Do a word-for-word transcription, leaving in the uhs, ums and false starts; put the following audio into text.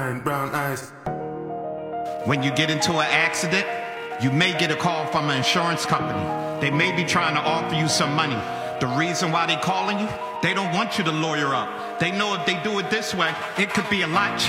brown eyes. When you get into an accident, you may get a call from an insurance company. They may be trying to offer you some money. The reason why they calling you, they don't want you to lawyer up. They know if they do it this way, it could be a lot cheaper.